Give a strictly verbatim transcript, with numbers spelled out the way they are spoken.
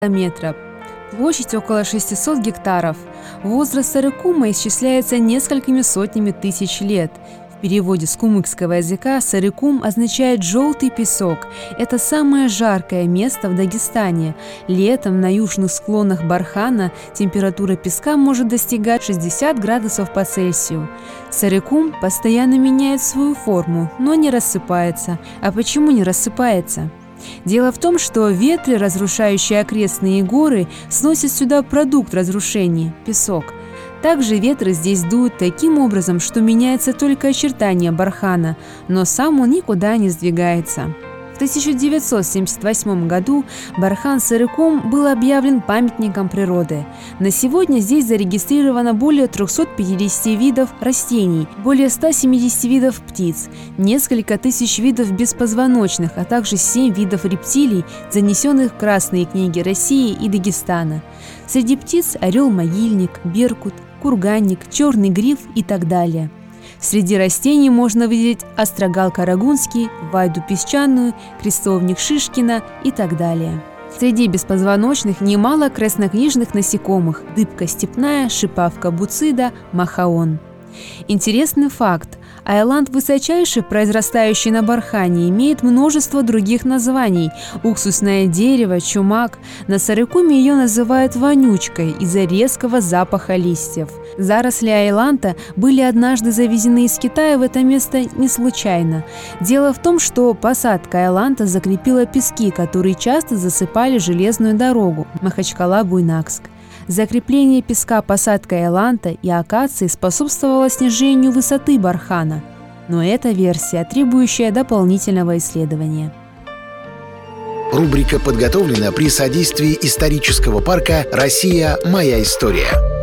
метра. Площадь около шестисот гектаров. Возраст Сарыкума исчисляется несколькими сотнями тысяч лет. В переводе с кумыкского языка Сарыкум означает «желтый песок». Это самое жаркое место в Дагестане. Летом на южных склонах Бархана температура песка может достигать шестидесяти градусов по Цельсию. Сарыкум постоянно меняет свою форму, но не рассыпается. А почему не рассыпается? Дело в том, что ветры, разрушающие окрестные горы, сносят сюда продукт разрушений – песок. Также ветры здесь дуют таким образом, что меняется только очертание бархана, но сам он никуда не сдвигается. В тысяча девятьсот семьдесят восьмом году бархан Сарыкум был объявлен памятником природы. На сегодня здесь зарегистрировано более трёхсот пятидесяти видов растений, более ста семидесяти видов птиц, несколько тысяч видов беспозвоночных, а также семь видов рептилий, занесенных в Красные книги России и Дагестана. Среди птиц орел-могильник, беркут, курганник, черный гриф и так далее. Среди растений можно выделить острогал карагунский, вайду песчаную, крестовник Шишкина и так далее. Среди беспозвоночных немало краснокнижных насекомых – дыбка степная, шипавка буцида, махаон. Интересный факт. Айланд, высочайший, произрастающий на бархане, имеет множество других названий – уксусное дерево, чумак. На Сарыкуме ее называют вонючкой из-за резкого запаха листьев. Заросли айланта были однажды завезены из Китая в это место не случайно. Дело в том, что посадка айланта закрепила пески, которые часто засыпали железную дорогу Махачкала-Буйнакск. Закрепление песка посадкой айланта и акации способствовало снижению высоты бархана. Но это версия, требующая дополнительного исследования. Рубрика подготовлена при содействии исторического парка «Россия. Моя история».